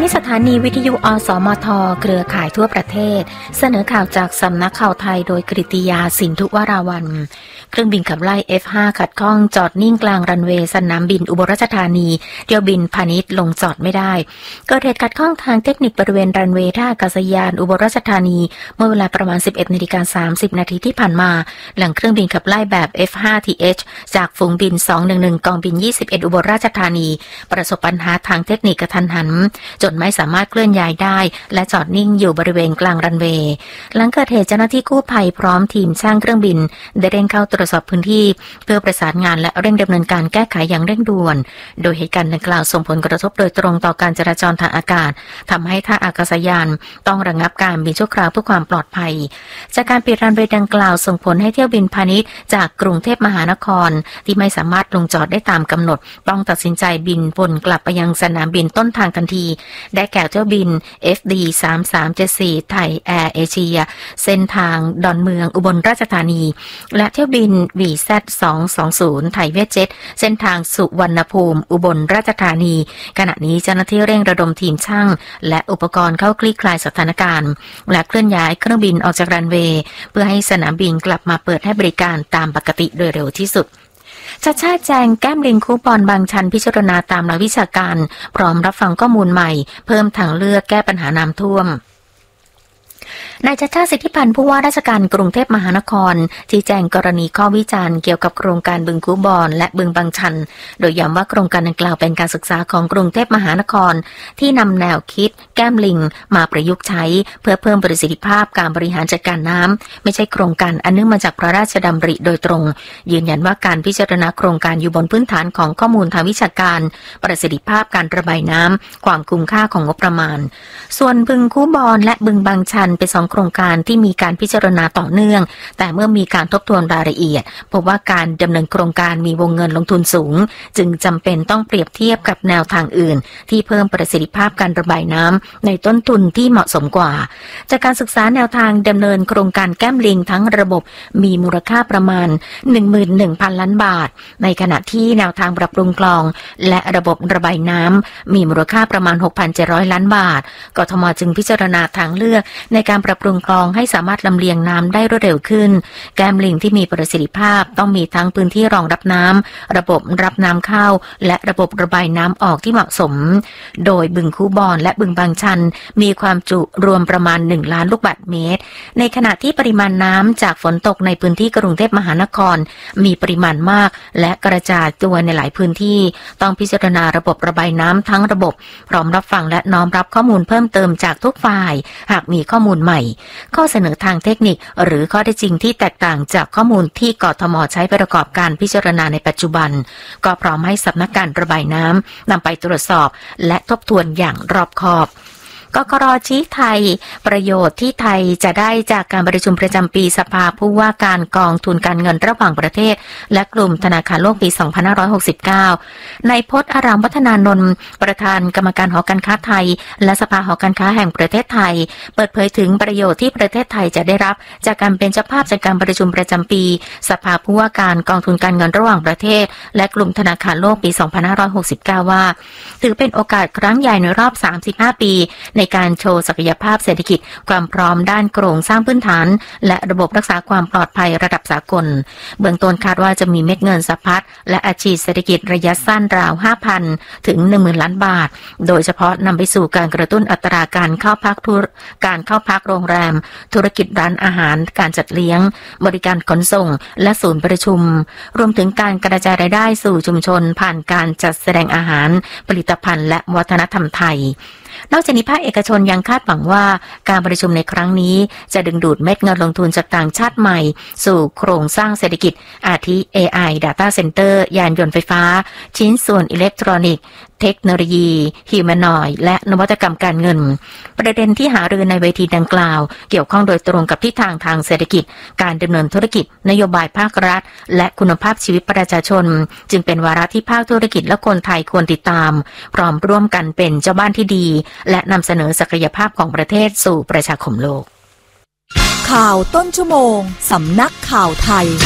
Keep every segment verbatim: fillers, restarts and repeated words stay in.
นี้สถานีวิทยุอสมทเครือข่ายทั่วประเทศเสนอข่าวจากสำนักข่าวไทยโดยกฤติยาสินธุวราวัลย์เครื่องบินขับไล่ เอฟ ห้า ขัดข้องจอดนิ่งกลางรันเวย์สนามบินอุบลราชธานีเที่ยวบินพาณิชย์ลงจอดไม่ได้เกิดเหตุขัดข้องทางเทคนิคบริเวณรันเวย์ท่าอากาศยานอุบลราชธานีเมื่อเวลาประมาณ สิบเอ็ดนาฬิกาสามสิบนาทีที่ผ่านมาหลังเครื่องบินขับไล่แบบ เอฟ ห้า ที เอช จากฝูงบินสองหนึ่งหนึ่งกองบินยี่สิบเอ็ดอุบลราชธานีประสบปัญหาทางเทคนิคกระทันหันจนไม่สามารถเคลื่อนย้ายได้และจอดนิ่งอยู่บริเวณกลางรันเวย์หลังเกิดเหตุเจ้าหน้าที่กู้ภัยพร้อมทีมช่างเครื่องบินได้เร่งเข้าตรวจสอบพื้นที่เพื่อประสานงานและเร่งดำเนินการแก้ไขอย่างเร่งด่วนโดยเหตุการณ์ดังกล่าวส่งผลกระทบโดยตรงต่อการจราจรทางอากาศทำให้ท่าอากาศยานต้องระงับการบินชั่วคราวเพื่อความปลอดภัยจากการปิดรันเวย์ดังกล่าวส่งผลให้เที่ยวบินพาณิชย์จากกรุงเทพมหานครที่ไม่สามารถลงจอดได้ตามกำหนดต้องตัดสินใจบินวนกลับไปยังสนามบินต้นทางทันทีได้แก่เที่ยวบิน เอฟ ดี สามสามเจ็ดสี่ ไทยแอร์เอเชียเส้นทางดอนเมืองอุบลราชธานีและเที่ยวบิน วี แซด สองสองศูนย์ ไทยเวทเจ็ตเส้นทางสุวรรณภูมิอุบลราชธานีขณะนี้เจ้าหน้าที่เร่งระดมทีมช่างและอุปกรณ์เข้าคลี่คลายสถานการณ์และเคลื่อนย้ายเครื่องบินออกจากรันเวย์เพื่อให้สนามบินกลับมาเปิดให้บริการตามปกติโดยเร็วที่สุดชัชชาติแจงแก้มลิงคูปองบางชันพิจารณาตามหลักวิชาการพร้อมรับฟังข้อมูลใหม่เพิ่มทางเลือกแก้ปัญหาน้ำท่วมนายชัชชาติสิทธิพันธ์ผู้ว่าราชการกรุงเทพมหานครชี้แจงกรณีข้อวิจารณ์เกี่ยวกับโครงการบึงคูบอนและบึงบางชันโดยย้ำว่าโครงการดังกล่าวเป็นการศึกษาของกรุงเทพมหานครที่นำแนวคิดแก้มลิงมาประยุกต์ใช้เพื่อเพิ่มประสิทธิภาพการบริหารจัดการน้ำไม่ใช่โครงการอันเนื่องมาจากพระราชดำริโดยตรงยืนยันว่าการพิจารณาโครงการอยู่บนพื้นฐานของข้อมูลทางวิชาการประสิทธิภาพการระบายน้ำความคุ้มค่าของงบประมาณส่วนบึงคูบอนและบึงบางชันเป็นสองโครงการที่มีการพิจารณาต่อเนื่องแต่เมื่อมีการทบทวนรายละเอียดพบว่าการดำเนินโครงการมีวงเงินลงทุนสูงจึงจำเป็นต้องเปรียบเทียบกับแนวทางอื่นที่เพิ่มประสิทธิภาพการระบายน้ำในต้นทุนที่เหมาะสมกว่าจากการศึกษาแนวทางดำเนินโครงการแก้มลิงทั้งระบบมีมูลค่าประมาณ หนึ่งหมื่นหนึ่งพัน ล้านบาทในขณะที่แนวทางปรับปรุงคลองและระบบระบายน้ำมีมูลค่าประมาณ หกพันเจ็ดร้อย ล้านบาทกทม.จึงพิจารณาทางเลือกในการปรับปรุงคลองให้สามารถลำเลียงน้ำได้รวดเร็วขึ้นแก้มลิงที่มีประสิทธิภาพต้องมีทั้งพื้นที่รองรับน้ำระบบรับน้ำเข้าและระบบระบายน้ำออกที่เหมาะสมโดยบึงคูบอนและบึงบางชันมีความจุรวมประมาณหนึ่งล้านลูกบาศก์เมตรในขณะที่ปริมาณน้ำจากฝนตกในพื้นที่กรุงเทพมหานครมีปริมาณมากและกระจายตัวในหลายพื้นที่ต้องพิจารณาระบบระบายน้ำทั้งระบบพร้อมรับฟังและน้อมรับข้อมูลเพิ่มเติมจากทุกฝ่ายหากมีข้อมูลใหม่ข้อเสนอทางเทคนิคหรือข้อเท็จจริงที่แตกต่างจากข้อมูลที่กทม.ใช้ประกอบการพิจารณาในปัจจุบันก็พร้อมให้สำนักงานระบายน้ำนำไปตรวจสอบและทบทวนอย่างรอบคอบกกร.ชี้ไทยประโยชน์ที่ไทยจะได้จากการประชุมประจำปีสภาผู้ว่าการกองทุนการเงินระหว่างประเทศและกลุ่มธนาคารโลกปี สองพันห้าร้อยหกสิบเก้านายพจน์อารามวัฒนานนท์ประธานกรรมการหอการค้าไทยและสภาหอการค้าแห่งประเทศไทยเปิดเผยถึงประโยชน์ที่ประเทศไทยจะได้รับจากการเป็นเจ้าภาพจัดการประชุมประจำปีสภาผู้ว่าการกองทุนการเงินระหว่างประเทศและกลุ่มธนาคารโลกปี สองพันห้าร้อยหกสิบเก้าว่าถือเป็นโอกาสครั้งใหญ่ในรอบสามสิบห้าปีในการโชว์ศักยภาพเศรษฐกิจความพร้อมด้านโครงสร้างพื้นฐานและระบบรักษาความปลอดภัยระดับสากลเบื้องต้นคาดว่าจะมีเม็ดเงินสะพัดและอัดฉีดเศรษฐกิจระยะสั้นราว ห้าพัน ถึง หนึ่งหมื่น ล้านบาทโดยเฉพาะนำไปสู่การกระตุ้นอัตราการเข้าพักการเข้าพักโรงแรมธุรกิจร้านอาหารการจัดเลี้ยงบริการขนส่งและศูนย์ประชุมรวมถึงการกระจายรายได้สู่ชุมชนผ่านการจัดแสดงอาหารผลิตภัณฑ์และวัฒนธรรมไทยนอกจากนี้ภาคเอกชนยังคาดหวังว่าการประชุมในครั้งนี้จะดึงดูดเม็ดเงินลงทุนจากต่างชาติใหม่สู่โครงสร้างเศรษฐกิจอาทิ เอ ไอ Data Center ยานยนต์ไฟฟ้าชิ้นส่วนอิเล็กทรอนิกส์เทคโนโลยีฮิวแมนอยด์และนวัตกรรมการเงินประเด็นที่หารือในเวทีดังกล่าวเกี่ยวข้องโดยตรงกับทิศทางทางเศรษฐกิจการดำเนินธุรกิจนโยบายภาครัฐและคุณภาพชีวิตประชาชนจึงเป็นวาระที่ภาคธุรกิจและคนไทยควรติดตามพร้อมร่วมกันเป็นเจ้าบ้านที่ดีและนำเสนอศักยภาพของประเทศสู่ประชาคมโลกข่าวต้นชั่วโมงสำนักข่าวไทย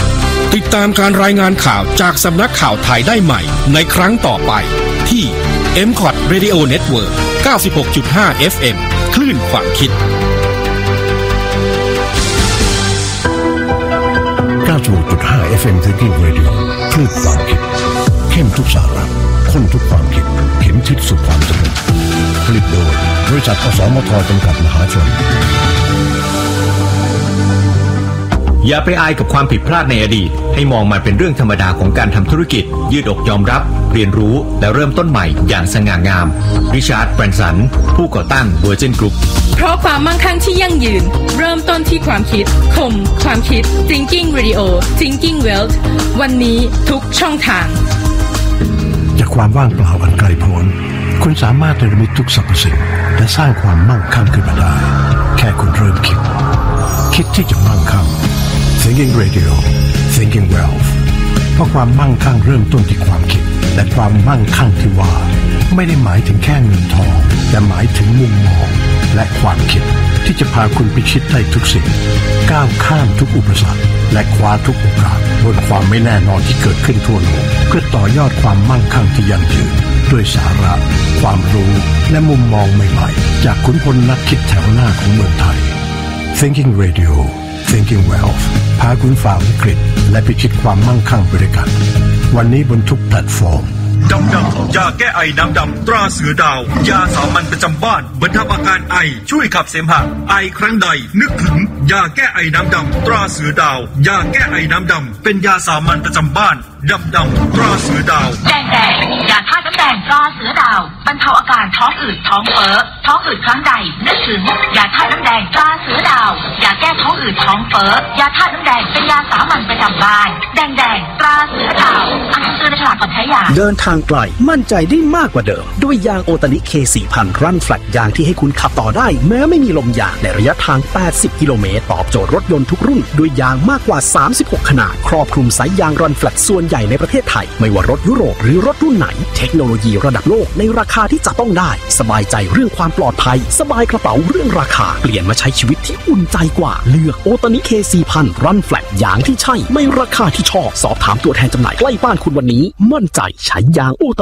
ติดตามการรายงานข่าวจากสำนักข่าวไทยได้ใหม่ในครั้งต่อไปที่เอ็ม ซี โอ ที Radio Network เก้าสิบหกจุดห้า เอฟ เอ็ม คลื่นความคิดเก้าสิบหกจุดห้า เอฟ เอ็ม Thinking Radio คลื่นความคิดเข้มทุกสาระข้นทุกความคิดเข็มทิศสู่ความสำเร็จผลิตโดยบริษัทอสมทจำกัดมหาชนอย่าไปอายกับความผิดพลาดในอดีตให้มองมันเป็นเรื่องธรรมดาของการทำธุรกิจยืดอกยอมรับเรียนรู้และเริ่มต้นใหม่อย่างสง่างามริชาร์ด แบรนสันผู้ก่อตั้ง Virgin Group เพราะความมั่งคั่งที่ยั่งยืนเริ่มต้นที่ความคิดคมความคิด Thinking Radio Thinking Wealth วันนี้ทุกช่องทางจากความว่างเปล่าอันไกลโพ้นคุณสามารถเนรมิตทุกสรรพสิ่งและสร้างความมั่งคั่งขึ้นมาได้แค่คุณเริ่มคิดคิดที่จะมั่งคั่ง Thinking Radio Thinking Wealth เพราะความมั่งคั่งเริ่มต้นที่ความคิดและความมั่งคั่งที่ว่าไม่ได้หมายถึงแค่เงินทองแต่หมายถึงมุมมองและความคิดที่จะพาคุณพิชิตได้ทุกสิ่งก้าวข้ามทุกอุปสรรคและคว้าทุกโอกาสบนความไม่แน่นอนที่เกิดขึ้นทั่วโลกเพื่อต่อยอดความมั่งคั่งที่ยั่งยืนด้วยสาระความรู้และมุมมองใหม่ๆจากขุนพลนักคิดแถวหน้าของเมืองไทย Thinking Radio Thinking Wealth พาคุณฝ่าวิกฤตและพิชิตความมั่งคั่งไปด้วยกันวันนี้บนทุกแพลตฟอร์มดำดำยาแก้ไอน้ำดำตราเสือดาวยาสามัญประจำบ้านบรรเทาอาการไอช่วยขับเสมหะไอครั้งใดนึกถึงยาแก้ไอน้ำดำตราเสือดาวยาแก้ไอน้ำดำเป็นยาสามัญประจำบ้านดำดำตราเสือดาวแดงแดงยาธาตุน้ำแดงตราเสือดาวบรรเทาอาการท้องอืดท้องเฟ้อท้องอืดครั้งใดนึกถึงยาธาตุน้ำแดงตราเสือดาวยาแก้ท้องอืดท้องเฟ้อยาธาตุน้ำแดงเป็นยาสามัญประจำบ้านแดงแดงตราเสือดาวอ่านคำเตือนในฉลากก่อนใช้ยาเดินทางไกลมั่นใจได้มากกว่าเดิมด้วยยางโอตานิ เค สี่พัน Run Flat ยางที่ให้คุณขับต่อได้แม้ไม่มีลมยางในระยะทางแปดสิบกิโลเมตรตอบโจทย์รถยนต์ทุกรุ่นด้วยยางมากกว่าสามสิบหกขนาดครอบคลุมสายยาง Run Flat ส่วนใหญ่ในประเทศไทยไม่ว่ารถยุโรปหรือรถรุ่นไหนเทคโนโลยีระดับโลกในราคาที่จับต้องได้สบายใจเรื่องความปลอดภัยสบายกระเป๋าเรื่องราคาเปลี่ยนมาใช้ชีวิตที่อุ่นใจกว่าเลือกโอตานิ เค สี่พัน Run Flat ยางที่ใช่ไม่ราคาที่ชอบสอบถามตัวแทนจำหน่ายใกล้บ้านคุณวันนี้มั่นใจใช้ยางโอตา